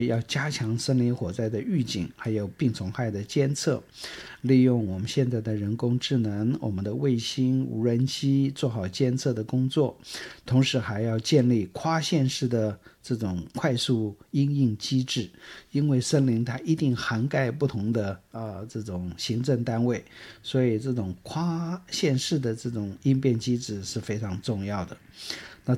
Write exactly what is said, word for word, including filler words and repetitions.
要加强森林火灾的预警，还有病虫害的监测，利用我们现在的人工智能，我们的卫星、无人机做好监测的工作，同时还要建立跨县市的这种快速因应机制，因为森林它一定涵盖不同的呃这种行政单位，所以这种跨县市的这种应变机制是非常重要的。